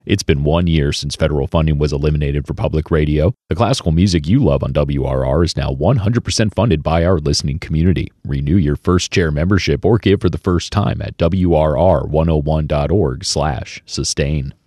It's been 1 year since federal funding was eliminated for public radio. The classical music you love on WRR is now 100% funded by our listening community. Renew your first chair membership or give for the first time at WRR101.org/sustain.